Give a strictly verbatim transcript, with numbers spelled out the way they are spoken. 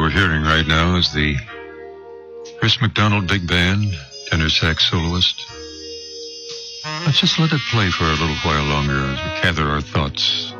we're hearing right now is the Chris McDonald Big Band, tenor sax soloist. Let's just let it play for a little while longer as we gather our thoughts